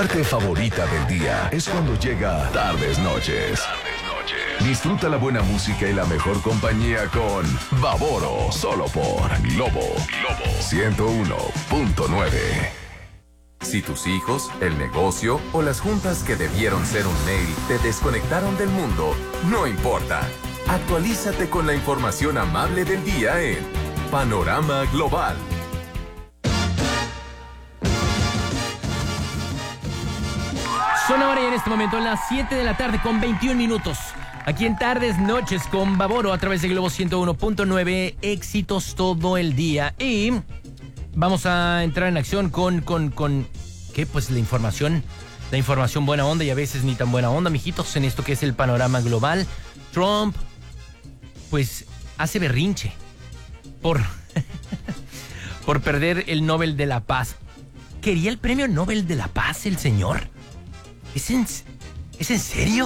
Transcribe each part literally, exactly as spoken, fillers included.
Parte favorita del día es cuando llega Tardes Noches. Tardes Noches. Disfruta la buena música y la mejor compañía con Baboro, solo por Globo. Globo ciento uno punto nueve. Si tus hijos, el negocio o las juntas que debieron ser un mail te desconectaron del mundo, no importa. Actualízate con la información amable del día en Panorama Global. Son ahora y en este momento las siete de la tarde con veintiún minutos. Aquí en Tardes Noches con Baboro a través de Globo ciento uno punto nueve. Éxitos todo el día. Y vamos a entrar en acción con, con, con, ¿qué? Pues la información, la información buena onda y a veces ni tan buena onda, mijitos, en esto que es el panorama global. Trump, pues, hace berrinche por, por perder el Nobel de la Paz. ¿Quería el premio Nobel de la Paz el señor? ¿Es en, ¿Es en serio?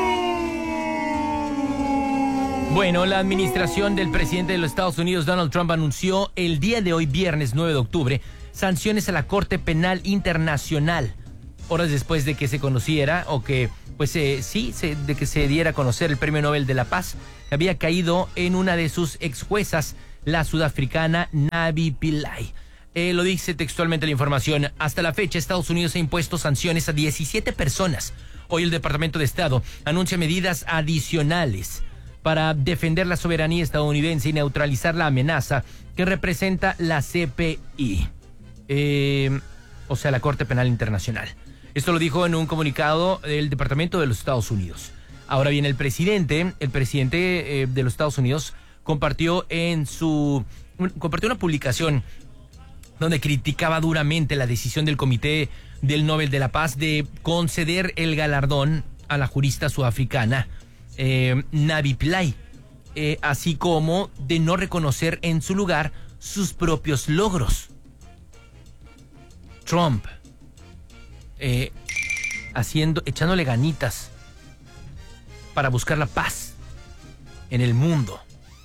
Bueno, la administración del presidente de los Estados Unidos, Donald Trump, anunció el día de hoy, viernes nueve de octubre, sanciones a la Corte Penal Internacional, horas después de que se conociera, o que, pues eh, sí, se, de que se diera a conocer el Premio Nobel de la Paz, que había caído en una de sus ex juezas, la sudafricana Navi Pillay. Eh, lo dice textualmente la información. Hasta la fecha, Estados Unidos ha impuesto sanciones a diecisiete personas. Hoy el Departamento de Estado anuncia medidas adicionales para defender la soberanía estadounidense y neutralizar la amenaza que representa la C P I, eh, o sea, la Corte Penal Internacional. Esto lo dijo en un comunicado del Departamento de los Estados Unidos. Ahora bien, el presidente, el presidente eh, de los Estados Unidos compartió en su, compartió una publicación donde criticaba duramente la decisión del Comité del Nobel de la Paz de conceder el galardón a la jurista sudafricana eh, Navi Pillay, eh, así como de no reconocer en su lugar sus propios logros. Trump, eh, haciendo, echándole ganitas para buscar la paz en el mundo,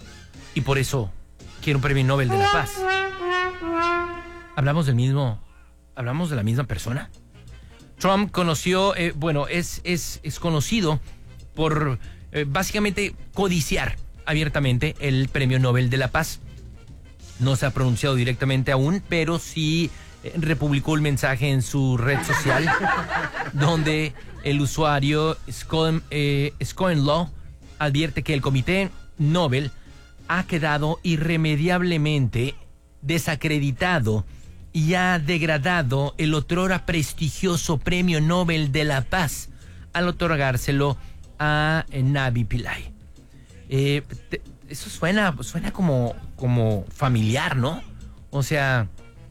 y por eso quiere un premio Nobel de la Paz. ¿Hablamos del mismo? ¿Hablamos de la misma persona? Trump conoció, eh, bueno, es, es, es conocido por eh, básicamente codiciar abiertamente el Premio Nobel de la Paz. No se ha pronunciado directamente aún, pero sí eh, republicó un mensaje en su red social donde el usuario Scon, eh, Sconlaw advierte que el Comité Nobel ha quedado irremediablemente desacreditado y ha degradado el otrora prestigioso Premio Nobel de la Paz al otorgárselo a Navi Pillay. Eh, te, eso suena, suena como, como familiar, ¿no? O sea,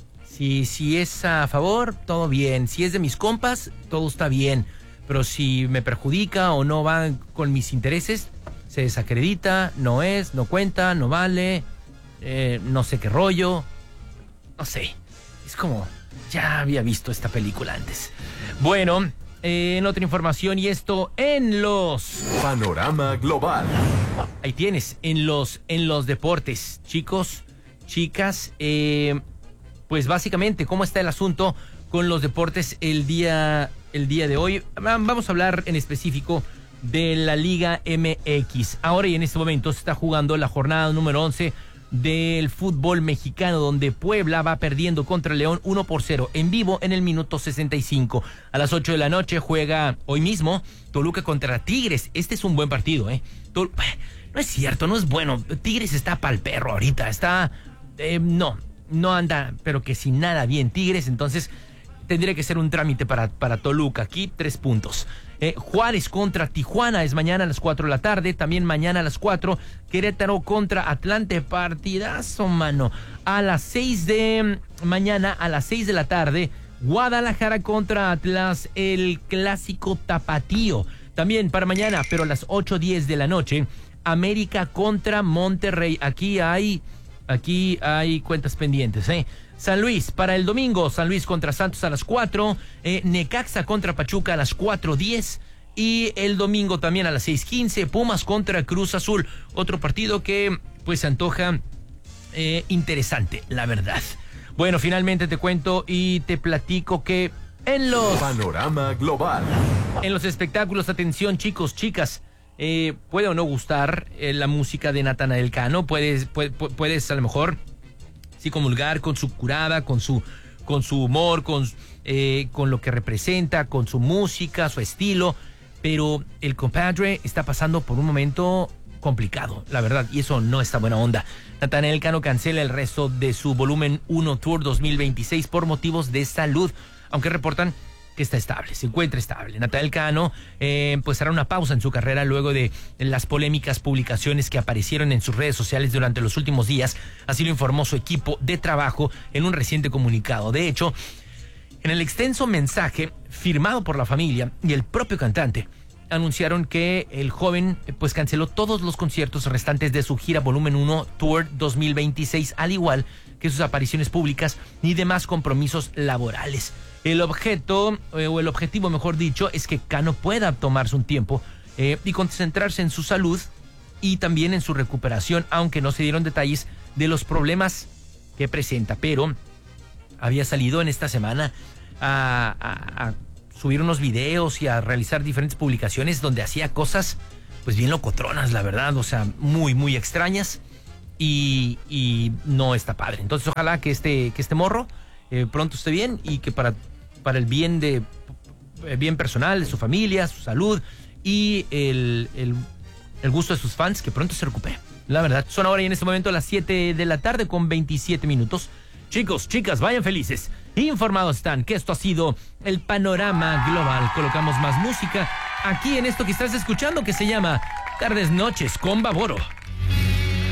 si, si es a favor, todo bien. Si es de mis compas, todo está bien. Pero si me perjudica o no va con mis intereses, se desacredita, no es, no cuenta, no vale, eh, no sé qué rollo, no sé. Es como, ya había visto esta película antes. Bueno, eh, en otra información, y esto en los... Panorama Global. Ahí tienes, en los, en los deportes, chicos, chicas, eh, pues básicamente, ¿cómo está el asunto con los deportes el día, el día de hoy? Vamos a hablar en específico de la Liga M X. Ahora y en este momento se está jugando la jornada número once del fútbol mexicano, donde Puebla va perdiendo contra León uno por cero en vivo en el minuto sesenta y cinco. A las ocho de la noche juega hoy mismo Toluca contra Tigres. Este es un buen partido, ¿eh? Tol- no es cierto, no es bueno. Tigres está pa'l perro ahorita, está... Eh, no, no anda, pero que sin nada bien Tigres, entonces tendría que ser un trámite para, para Toluca. Aquí tres puntos. Eh, Juárez contra Tijuana es mañana a las cuatro de la tarde. También mañana a las cuatro, Querétaro contra Atlante. Partidazo, mano. A las seis de mañana, a las seis de la tarde, Guadalajara contra Atlas, el clásico tapatío. También para mañana, pero a las ocho diez de la noche, América contra Monterrey. Aquí hay, aquí hay cuentas pendientes, ¿eh? San Luis para el domingo, San Luis contra Santos a las cuatro, eh, Necaxa contra Pachuca a las cuatro diez y el domingo también a las seis quince, Pumas contra Cruz Azul. Otro partido que pues se antoja eh, interesante, la verdad. Bueno, finalmente te cuento y te platico que En los, Panorama Global. en los espectáculos, atención chicos, chicas, eh, puede o no gustar eh, la música de Natanael Cano, puedes, puedes, puedes a lo mejor sí comulgar con su curada, con su, con su humor, con, eh, con lo que representa, con su música, su estilo, pero el compadre está pasando por un momento complicado, la verdad, y eso no está buena onda. Natanael Cano cancela el resto de su volumen uno Tour dos mil veintiséis por motivos de salud, aunque reportan que está estable, se encuentra estable. Natanael Cano eh, pues hará una pausa en su carrera luego de las polémicas publicaciones que aparecieron en sus redes sociales durante los últimos días, así lo informó su equipo de trabajo en un reciente comunicado. De hecho, en el extenso mensaje firmado por la familia y el propio cantante, anunciaron que el joven pues canceló todos los conciertos restantes de su gira Volumen uno Tour dos mil veintiséis, al igual que sus apariciones públicas ni demás compromisos laborales. El objeto, eh, o el objetivo mejor dicho, es que Cano pueda tomarse un tiempo eh, y concentrarse en su salud y también en su recuperación, aunque no se dieron detalles de los problemas que presenta, pero había salido en esta semana a, a, a subir unos videos y a realizar diferentes publicaciones donde hacía cosas pues bien locotronas, la verdad, o sea, muy, muy extrañas y, y no está padre. Entonces ojalá que este, que este morro eh, pronto esté bien y que para, para el bien de eh, bien personal, de su familia, su salud y el, el, el gusto de sus fans, que pronto se recupere. La verdad, son ahora y en este momento las siete de la tarde con veintisiete minutos. Chicos, chicas, vayan felices. Informados están que esto ha sido el Panorama Global. Colocamos más música aquí en esto que estás escuchando, que se llama Tardes Noches con Baboro.